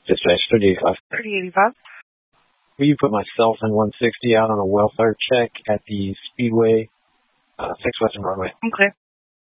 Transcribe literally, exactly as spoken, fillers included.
Dispatch thirty eighty-five. thirty eighty-five. Will you put myself and one sixty out on a welfare check at the Speedway, uh, six Western Broadway? Okay.